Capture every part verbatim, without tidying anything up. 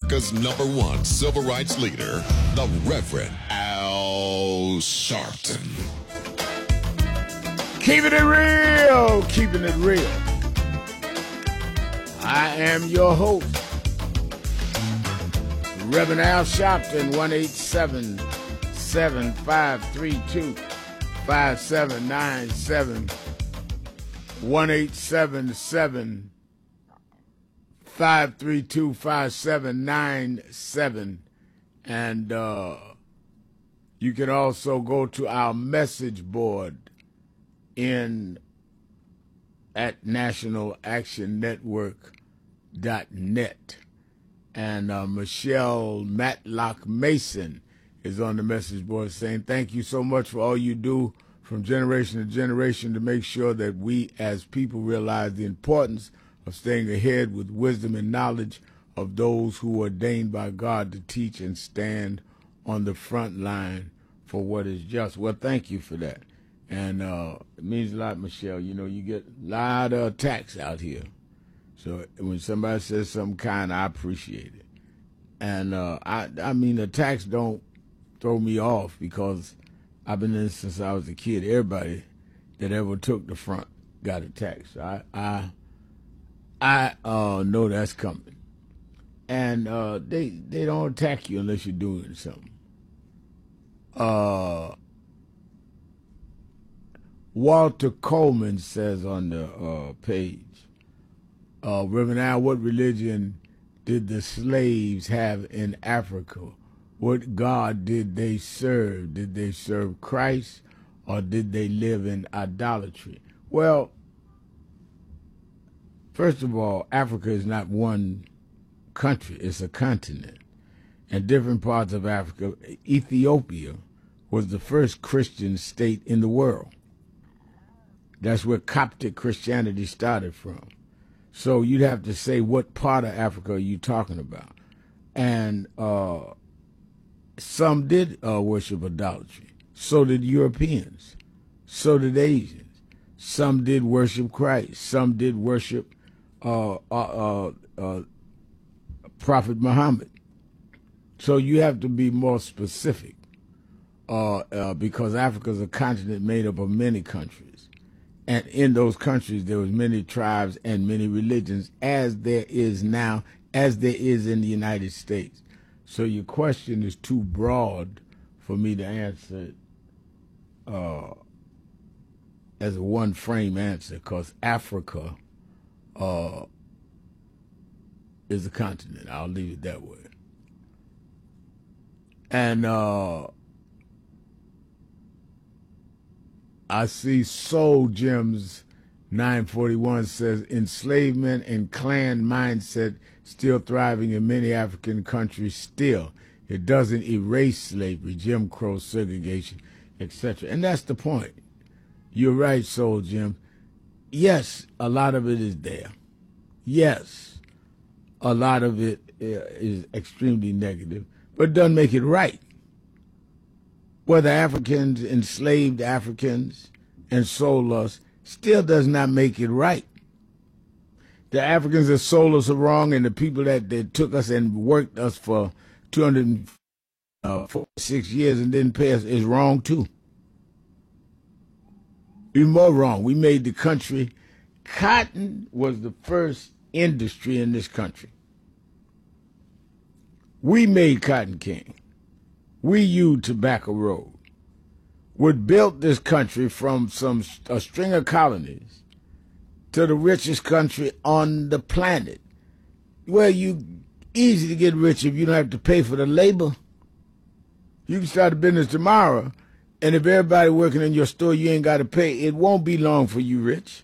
America's number one civil rights leader, the Reverend Al Sharpton. Keeping it real, keeping it real. I am your host, Reverend Al Sharpton, one eight seven, seven five three two, five seven nine seven, one eight seven seven, five three two, five seven nine seven. And uh, you can also go to our message board in at national action network dot net. And uh, Michelle Matlock Mason is on the message board saying, thank you so much for all you do from generation to generation to make sure that we as people realize the importance of staying ahead with wisdom and knowledge of those who are ordained by God to teach and stand on the front line for what is just. Well, thank you for that. And uh, it means a lot, Michelle. You know, you get a lot of attacks out here. So when somebody says something kind, I appreciate it. And uh, I, I mean, attacks don't throw me off because I've been in this since I was a kid. Everybody that ever took the front got attacked. So I, I, I uh, know that's coming. And uh, they they don't attack you unless you're doing something. Uh. Walter Coleman says on the uh, page, uh, Reverend Al, what religion did the slaves have in Africa? What God did they serve? Did they serve Christ or did they live in idolatry? Well, first of all, Africa is not one country, it's a continent. And different parts of Africa, Ethiopia was the first Christian state in the world. That's where Coptic Christianity started from. So you'd have to say, what part of Africa are you talking about? And uh, some did uh, worship idolatry. So did Europeans. So did Asians. Some did worship Christ. Some did worship uh, uh, uh, uh, Prophet Muhammad. So you have to be more specific uh, uh, because Africa is a continent made up of many countries. And in those countries, there was many tribes and many religions, as there is now, as there is in the United States. So your question is too broad for me to answer it uh, as a one-frame answer, because Africa uh, is a continent. I'll leave it that way. And uh, I see Soul Gems nine forty-one says enslavement and clan mindset still thriving in many African countries still. It doesn't erase slavery, Jim Crow, segregation, et cetera. And that's the point. You're right, Soul Jim. Yes, a lot of it is there. Yes, a lot of it is extremely negative, but it doesn't make it right. Whether Africans enslaved Africans and sold us still does not make it right. The Africans that sold us are wrong, and the people that, that took us and worked us for two hundred forty-six years and didn't pay us is wrong too. Even more wrong. We made the country. Cotton was the first industry in this country. We made Cotton King. We used Tobacco Road. We built this country from some a string of colonies to the richest country on the planet. Well, you easy to get rich if you don't have to pay for the labor. You can start a business tomorrow, and if everybody working in your store, you ain't got to pay. It won't be long for you rich.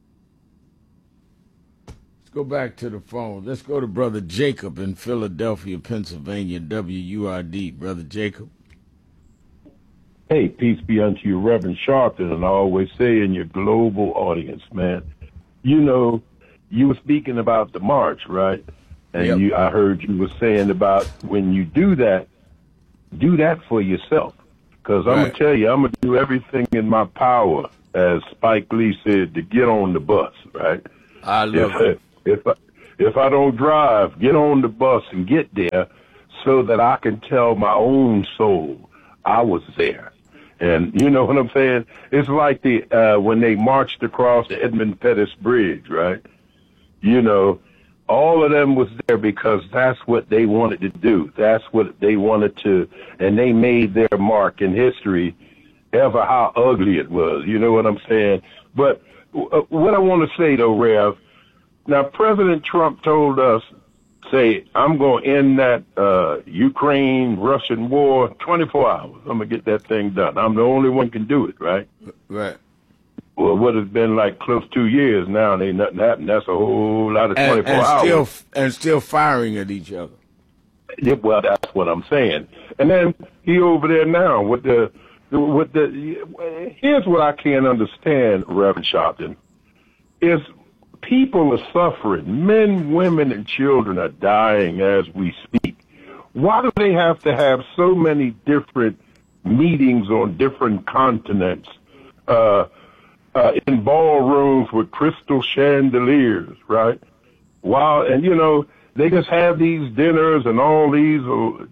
Let's go back to the phone. Let's go to Brother Jacob in Philadelphia, Pennsylvania, W U R D. Brother Jacob. Hey, peace be unto you, Reverend Sharpton, and I always say in your global audience, man. You know, you were speaking about the march, right? And yep. you, I heard you were saying about when you do that, do that for yourself. Because I'm right. going to tell you, I'm going to do everything in my power, as Spike Lee said, to get on the bus, right? I love if, it. If I, if I don't drive, get on the bus and get there so that I can tell my own soul I was there. And you know what I'm saying? It's like the uh, when they marched across the Edmund Pettus Bridge, right? You know, all of them was there because that's what they wanted to do. That's what they wanted to, and they made their mark in history, ever how ugly it was. You know what I'm saying? But uh, what I want to say, though, Rev, now President Trump told us, say, I'm going to end that uh, Ukraine-Russian war twenty-four hours. I'm going to get that thing done. I'm the only one can do it, right? Right. Well, what has been like close to two years now, and ain't nothing happened. That's a whole lot of twenty-four and, and hours. Still, and still firing at each other. Yeah, well, that's what I'm saying. And then he over there now with the, with the, here's what I can't understand, Reverend Sharpton, is people are suffering. Men, women, and children are dying as we speak. Why do they have to have so many different meetings on different continents, uh, uh, in ballrooms with crystal chandeliers, right? Wow, and you know, they just have these dinners and all these,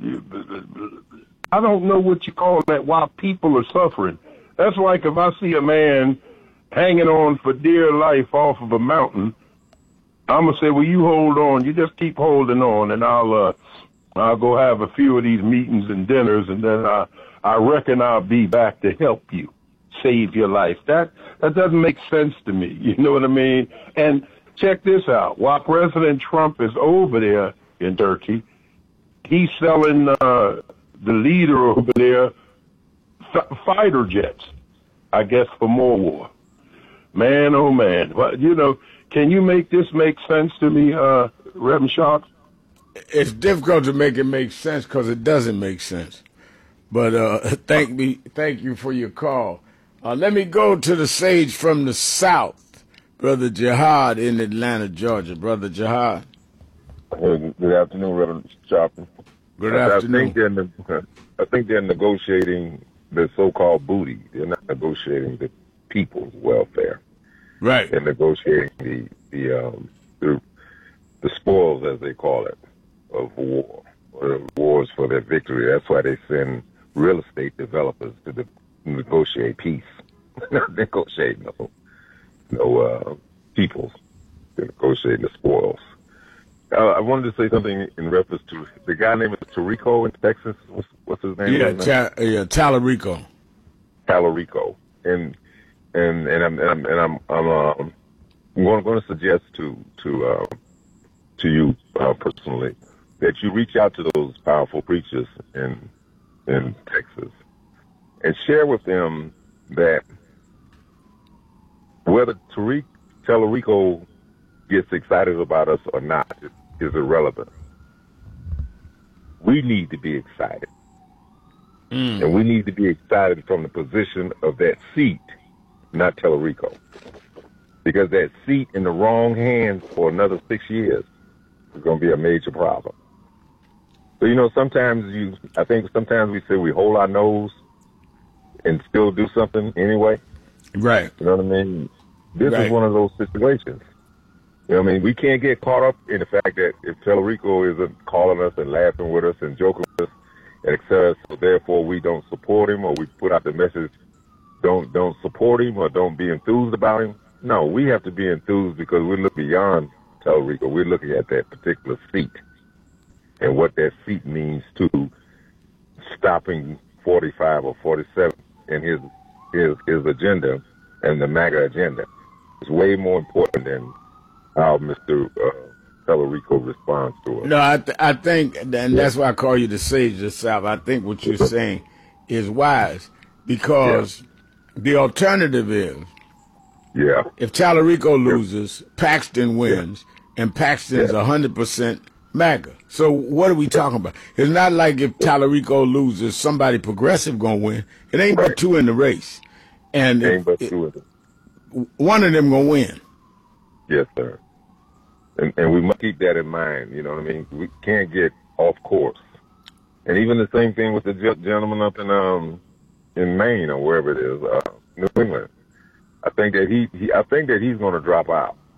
uh, I don't know what you call that, while people are suffering. That's like if I see a man hanging on for dear life off of a mountain, I'm gonna say, well, you hold on, you just keep holding on, and I'll uh, I'll go have a few of these meetings and dinners, and then I I reckon I'll be back to help you save your life. That that doesn't make sense to me. You know what I mean? And check this out: while President Trump is over there in Turkey, he's selling uh, the leader over there f- fighter jets, I guess, for more war. Man, oh man! Well, you know, can you make this make sense to me, uh, Reverend Sharp? It's difficult to make it make sense because it doesn't make sense. But uh, thank me, thank you for your call. Uh, let me go to the sage from the south, Brother Jihad in Atlanta, Georgia. Brother Jihad. Hey, good afternoon, Reverend Sharpton. Good I, afternoon. I think they're, I think they're negotiating the so-called booty. They're not negotiating the people's welfare. Right. They're negotiating the the um, the, the spoils, as they call it, of war, or the wars for their victory. That's why they send real estate developers to the, negotiate peace, not negotiate no no uh, peoples. They're negotiating the spoils. Uh, I wanted to say something in reference to the guy named Tarico in Texas. What's, what's his name? Yeah, ta- yeah, Tallarico. Tallarico, and and and I'm and I'm and I'm, I'm, um, I'm going, going to suggest to to uh, to you uh, personally that you reach out to those powerful preachers in in Texas and share with them that whether Tariq Tallarico gets excited about us or not is irrelevant. We need to be excited. Mm. And we need to be excited from the position of that seat, not Tallarico. Because that seat in the wrong hands for another six years is going to be a major problem. So, you know, sometimes you, I think sometimes we say we hold our nose and still do something anyway. Right. You know what I mean? This right. is one of those situations. You know what I mean? We can't get caught up in the fact that if Tallarico isn't calling us and laughing with us and joking with us, and et cetera, so therefore we don't support him, or we put out the message, don't don't support him, or don't be enthused about him. No, we have to be enthused because we look beyond Tallarico. We're looking at that particular seat and what that seat means to stopping forty-five or forty-seven in his his his agenda and the MAGA agenda. It's way more important than how Mister Uh, Tallarico responds to it. No, I th- I think, and that's why I call you the sage of the South. I think what you're saying is wise because yeah. the alternative is, yeah, if Tallarico loses, yeah. Paxton wins, yeah. and Paxton's yeah. one hundred percent MAGA. So what are we talking about? It's not like if Tallarico loses, somebody progressive gonna win. It ain't right. but two in the race, and it ain't if, but two in the one of them gonna win. Yes, sir. And, and we must keep that in mind. You know what I mean? We can't get off course. And even the same thing with the gentleman up in um in Maine or wherever it is, uh, New England. I think that he, he I think that he's going to drop out.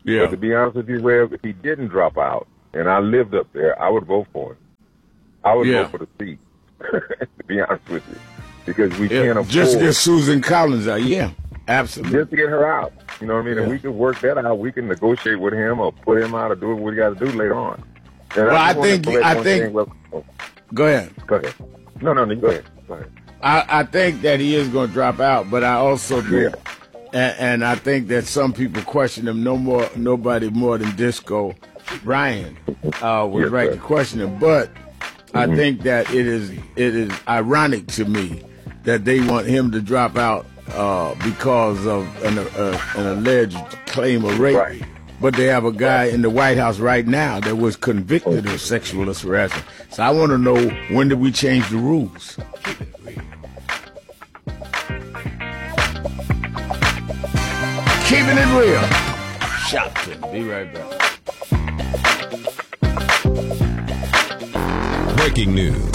Yeah. But to be honest with you, Rev, if he didn't drop out and I lived up there, I would vote for him. I would yeah. vote for the seat, to be honest with you. Because we yeah. can't afford. Just to get Susan Collins out, yeah. Absolutely. Just to get her out. You know what I mean? Yeah. And we can work that out. We can negotiate with him or put him out or do what we got to do later on. And well, I, I think, I think, well, oh. go ahead. Go ahead. No, no, no, go ahead. Go ahead. I, I think that he is going to drop out, but I also think, yeah. and, and I think that some people question him. No more, nobody more than Disco Brian uh, was yes, right sir. to question him. But mm-hmm. I think that it is it is ironic to me that they want him to drop out uh, because of an, uh, an alleged claim of rape. Right. But they have a guy in the White House right now that was convicted of sexual harassment. So I want to know, when did we change the rules? Keeping it real. Shopton. Be right back. Breaking news.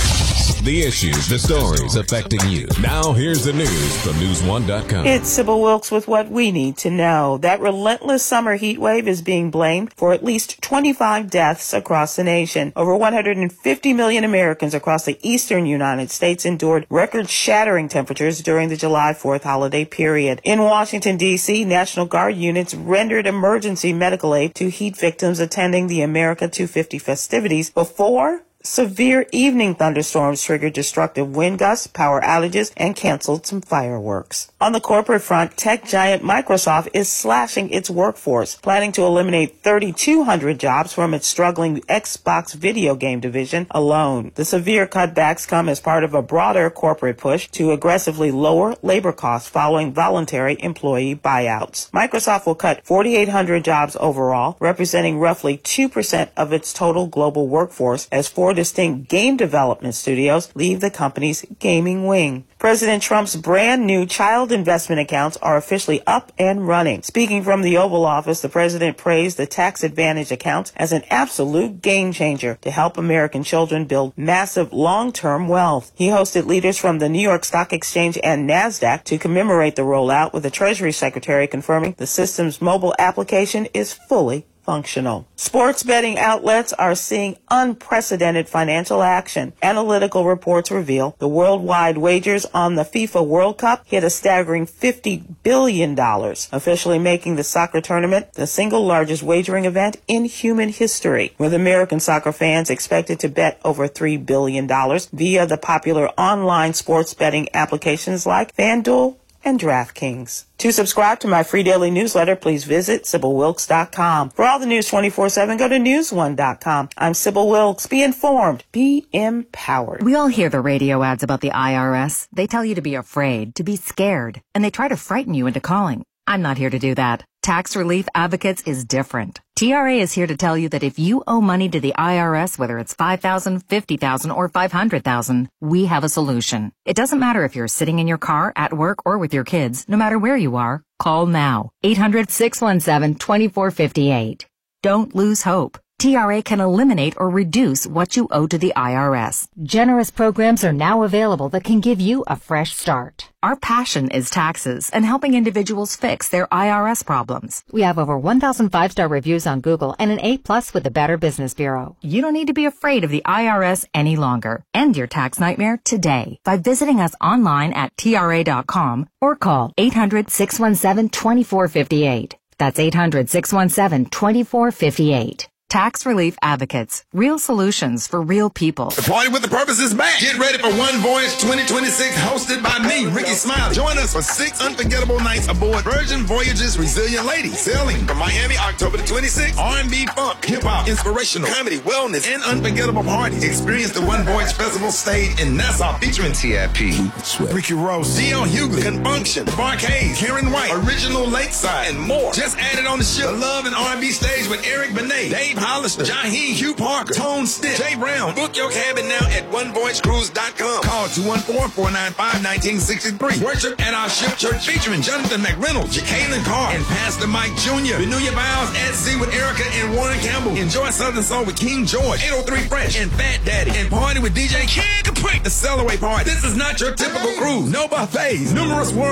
The issues, the stories affecting you. Now here's the news from news one dot com. It's Sybil Wilkes with what we need to know. That relentless summer heat wave is being blamed for at least twenty-five deaths across the nation. Over one hundred fifty million Americans across the eastern United States endured record-shattering temperatures during the July fourth holiday period. In Washington, D C, National Guard units rendered emergency medical aid to heat victims attending the America two fifty festivities before severe evening thunderstorms triggered destructive wind gusts, power outages, and canceled some fireworks. On the corporate front, tech giant Microsoft is slashing its workforce, planning to eliminate three thousand two hundred jobs from its struggling Xbox video game division alone. The severe cutbacks come as part of a broader corporate push to aggressively lower labor costs following voluntary employee buyouts. Microsoft will cut four thousand eight hundred jobs overall, representing roughly two percent of its total global workforce, as four distinct game development studios leave the company's gaming wing. President Trump's brand new child investment accounts are officially up and running. Speaking from the Oval Office, the president praised the tax advantage accounts as an absolute game changer to help American children build massive long-term wealth. He hosted leaders from the New York Stock Exchange and NASDAQ to commemorate the rollout, with the Treasury Secretary confirming the system's mobile application is fully functional. Sports betting outlets are seeing unprecedented financial action. Analytical reports reveal the worldwide wagers on the FIFA World Cup hit a staggering fifty billion dollars, officially making the soccer tournament the single largest wagering event in human history, with American soccer fans expected to bet over three billion dollars via the popular online sports betting applications like FanDuel and DraftKings. To subscribe to my free daily newsletter, please visit Sybil Wilkes dot com. For all the news twenty-four seven, go to news one dot com. I'm Sybil Wilkes. Be informed. Be empowered. We all hear the radio ads about the I R S. They tell you to be afraid, to be scared, and they try to frighten you into calling. I'm not here to do that. Tax Relief Advocates is different. T R A is here to tell you that if you owe money to the I R S, whether it's five thousand dollars, fifty thousand dollars, or five hundred thousand dollars, we have a solution. It doesn't matter if you're sitting in your car, at work, or with your kids. No matter where you are, call now. eight hundred, six one seven, two four five eight. Don't lose hope. T R A can eliminate or reduce what you owe to the I R S. Generous programs are now available that can give you a fresh start. Our passion is taxes and helping individuals fix their I R S problems. We have over one thousand five-star reviews on Google and an A plus with the Better Business Bureau. You don't need to be afraid of the I R S any longer. End your tax nightmare today by visiting us online at T R A dot com or call eight hundred, six one seven, two four five eight. That's eight hundred, six one seven, two four five eight. Tax Relief Advocates. Real solutions for real people. The Party with the Purpose is back. Get ready for One Voyage twenty twenty-six, hosted by me, Ricky Smiley. Join us for six unforgettable nights aboard Virgin Voyage's Resilient Lady, sailing from Miami October the twenty-sixth. R and B, funk, hip-hop, inspirational, comedy, wellness, and unforgettable parties. Experience the One Voyage Festival stage in Nassau, featuring T I P, Ricky Rose, D L Hughley, Confunction, Barcade, Karen White, Original Lakeside, and more. Just added on the ship, the Love and R and B stage with Eric Benet, Dave Hollister, Jaheim Hugh Parker, Tone Stitch, Jay Brown. Book your cabin now at one voyage cruise dot com. Call two one four, four nine five, one nine six three. Worship at our ship church featuring Jonathan McReynolds, Jacqueline Carr, and Pastor Mike Junior Renew your vows at sea with Erica and Warren Campbell. Enjoy Southern Soul with King George, eight oh three Fresh, and Fat Daddy. And party with D J Kid Capri. The Cellaway Party. This is not your typical cruise. No buffets. Numerous world